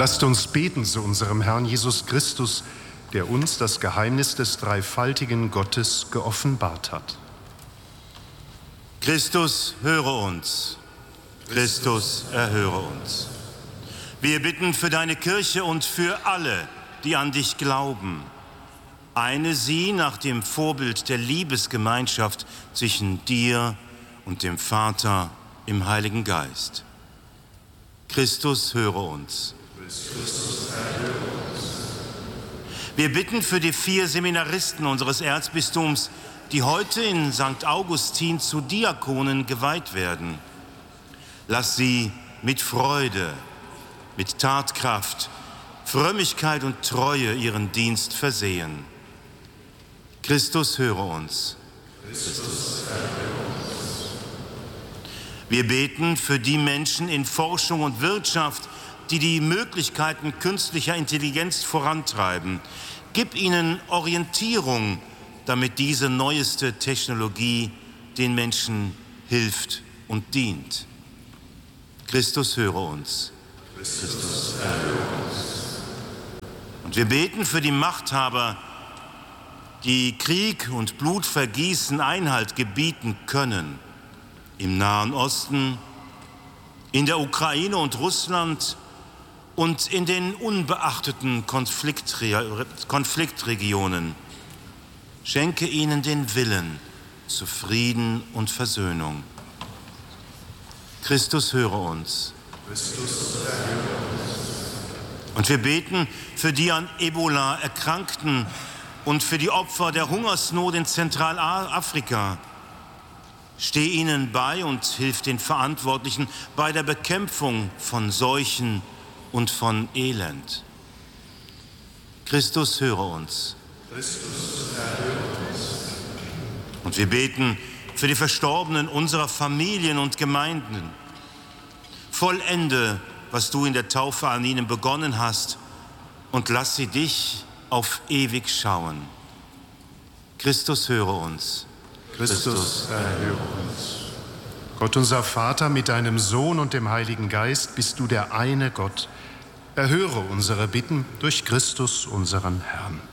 Lasst uns beten zu unserem Herrn Jesus Christus, der uns das Geheimnis des dreifaltigen Gottes geoffenbart hat. Christus, höre uns. Christus, erhöre uns. Wir bitten für deine Kirche und für alle, die an dich glauben. Eine sie nach dem Vorbild der Liebesgemeinschaft zwischen dir und dem Vater im Heiligen Geist. Christus, höre uns. Christus, erhöre uns. Wir bitten für die 4 Seminaristen unseres Erzbistums, die heute in St. Augustin zu Diakonen geweiht werden. Lass sie mit Freude, mit Tatkraft, Frömmigkeit und Treue ihren Dienst versehen. Christus, höre uns. Christus, erhöre uns. Wir beten für die Menschen in Forschung und Wirtschaft, die die Möglichkeiten künstlicher Intelligenz vorantreiben. Gib ihnen Orientierung, damit diese neueste Technologie den Menschen hilft und dient. Christus, höre uns. Christus, erhöre uns. Und wir beten für die Machthaber, die Krieg und Blutvergießen Einhalt gebieten können. Im Nahen Osten, in der Ukraine und Russland und in den unbeachteten Konfliktregionen. Schenke ihnen den Willen zu Frieden und Versöhnung. Christus, höre uns. Christus, erhöre uns. Und wir beten für die an Ebola Erkrankten und für die Opfer der Hungersnot in Zentralafrika. Steh ihnen bei und hilf den Verantwortlichen bei der Bekämpfung von Seuchen und von Elend. Christus, höre uns. Christus, erhöre uns. Und wir beten für die Verstorbenen unserer Familien und Gemeinden. Vollende, was du in der Taufe an ihnen begonnen hast, und lass sie dich auf ewig schauen. Christus, höre uns. Christus, erhöre uns. Gott, unser Vater, mit deinem Sohn und dem Heiligen Geist bist du der eine Gott. Erhöre unsere Bitten durch Christus, unseren Herrn.